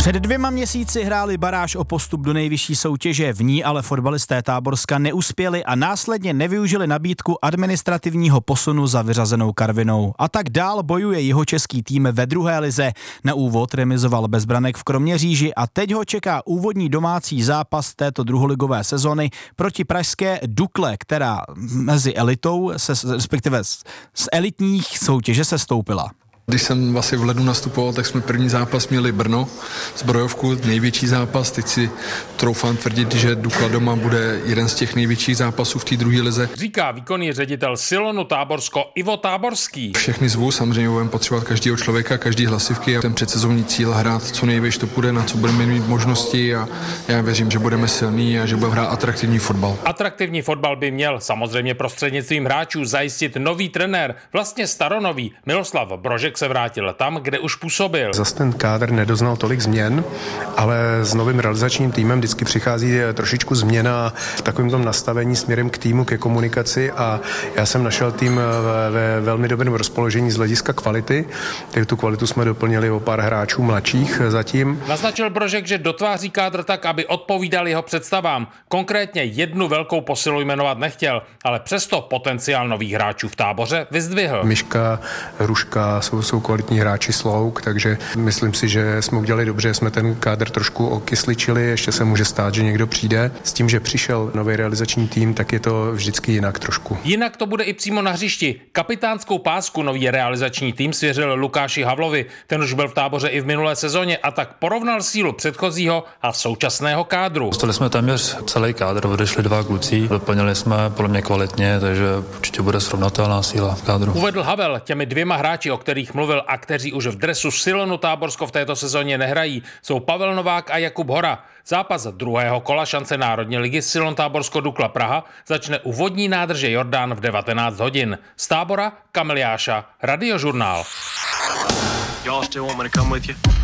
Před 2 měsíci hráli baráž o postup do nejvyšší soutěže, v ní ale fotbalisté Táborska neuspěli a následně nevyužili nabídku administrativního posunu za vyřazenou Karvinou. A tak dál bojuje jihočeský tým ve druhé lize. Na úvod remizoval bez branek v Kroměříži a teď ho čeká úvodní domácí zápas této druholigové sezony proti pražské Dukle, která mezi elitou, respektive z elitních soutěže se stoupila. Když jsem vlastně v lednu nastupoval, tak jsme první zápas měli Brno, zbrojovku, největší zápas. Teď si troufám tvrdit, že Dukla doma bude jeden z těch největších zápasů v té druhé lize. Říká výkonný ředitel Silonu Táborsko Ivo Táborský. Všechny zvu, samozřejmě budeme potřebovat každého člověka, každý hlasivky a ten předsezonní cíl hrát co nejvíc to půjde, na co budeme mít možnosti a já věřím, že budeme silní a že budeme hrát atraktivní fotbal. Atraktivní fotbal by měl samozřejmě prostřednictvím hráčů zajistit nový trenér, vlastně staronový. Miloslav Brožek se vrátil tam, kde už působil. Zas ten kádr nedoznal tolik změn, ale s novým realizačním týmem vždycky přichází trošičku změna v takovém tom nastavení směrem k týmu, ke komunikaci a já jsem našel tým ve velmi dobrém rozpoložení z hlediska kvality. Tu kvalitu jsme doplnili o pár hráčů mladších zatím. Naznačil Brožek, že dotváří kádr tak, aby odpovídal jeho představám. Konkrétně jednu velkou posilu jmenovat nechtěl, ale přesto potenciál nových hráčů v Táboře vyzdvihl. Miška, Hruška jsou kvalitní hráči Slouk, takže myslím si, že jsme udělali dobře, jsme ten kádr trošku okysličili, ještě se může stát, že někdo přijde. S tím, že přišel nový realizační tým, tak je to vždycky jinak trošku. Jinak to bude i přímo na hřišti. Kapitánskou pásku nový realizační tým svěřil Lukáši Havlovi. Ten už byl v Táboře i v minulé sezóně a tak porovnal sílu předchozího a současného kádru. Dostali jsme téměř celý kádr, odešli 2 kluci, doplnili jsme podle mě kvalitně, takže určitě bude srovnatelná síla v kádru. Uvedl Havel, těmi 2 hráči, o kterých mluvil a kteří už v dresu Silonu Táborsko v této sezóně nehrají, jsou Pavel Novák a Jakub Hora. Zápas druhého kola šance Národní ligy Silon Táborsko Dukla Praha začne u vodní nádrže Jordán v 19 hodin. Z Tábora Kamil Jáša, Radiožurnál. Y'all still want me to come with you?